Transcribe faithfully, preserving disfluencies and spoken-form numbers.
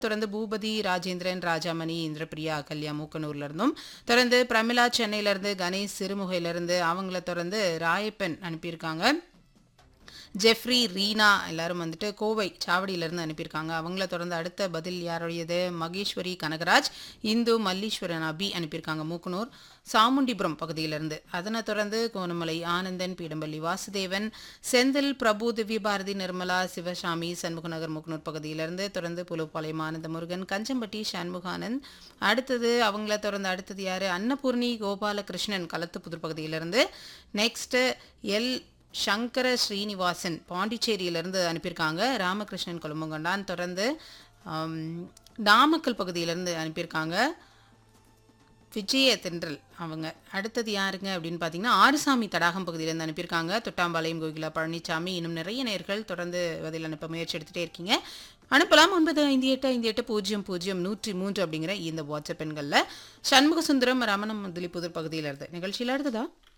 தொடர்ந்து பூபதி ராஜேந்திரன், ராஜாமணி, இந்திரபிரியா, அகல்யா மூக்கனூர்ல இருந்தும், தொடர்ந்து பிரமிளா சென்னையில இருந்து, கணேஷ் சிறுமுகையில இருந்து, அவங்கள தொடர்ந்து ராயப்பன் அனுப்பியிருக்காங்க. ஜெஃப்ரி, ரீனா எல்லாரும் வந்துட்டு கோவை சாவடியிலேருந்து அனுப்பியிருக்காங்க. அவங்கள தொடர்ந்து அடுத்த பதில் யாருடையது? மகேஸ்வரி கனகராஜ், இந்து மல்லீஸ்வரன் அபி அனுப்பியிருக்காங்க மூக்கனூர் சாமுண்டிபுரம் பகுதியிலிருந்து. அதனை தொடர்ந்து கோணமலை ஆனந்தன், பீடம்பள்ளி வாசுதேவன், செந்தில், பிரபு, திவ்யபாரதி, நிர்மலா, சிவசாமி, சண்முகநகர் மூக்கனூர் பகுதியிலிருந்து, தொடர்ந்து புலுப்பாளையம் ஆனந்த முருகன், கஞ்சம்பட்டி சண்முகானந்த். அடுத்தது அவங்கள தொடர்ந்து அடுத்தது யாரு? அன்னபூர்ணி கோபாலகிருஷ்ணன் களத்துப்புதூர் பகுதியிலிருந்து. நெக்ஸ்ட் எல் சங்கர ஸ்ரீனிவாசன் பாண்டிச்சேரியிலிருந்து அனுப்பியிருக்காங்க. ராமகிருஷ்ணன் கொழும்பங்கொண்டான். தொடர்ந்து ஆம், நாமக்கல் பகுதியிலிருந்து அனுப்பியிருக்காங்க விஜய தென்றல் அவங்க. அடுத்தது யாருங்க அப்படின்னு பார்த்தீங்கன்னா ஆறுசாமி தடாகம் பகுதியிலேருந்து அனுப்பியிருக்காங்க. தொட்டாம்பாளையம் கோகிலா பழனிசாமி. இன்னும் நிறைய நேர்கள் தொடர்ந்து பதில் அனுப்ப முயற்சி எடுத்துகிட்டே இருக்கீங்க. அனுப்பலாம் ஒன்பது ஐந்து எட்டு ஐந்து எட்டு பூஜ்ஜியம் பூஜ்ஜியம் நூற்றி மூன்று அப்படிங்கிற இந்த வாட்ஸ்அப் எண்களில். சண்முக சுந்தரம் ரமணம் முதலிப்புதூர் பகுதியில் இருந்து நிகழ்ச்சியில் அடுத்ததா